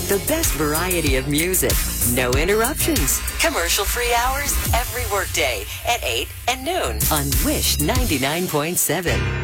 The best variety of music. No interruptions. Commercial-free hours every workday at 8 and noon on Wish 99.7.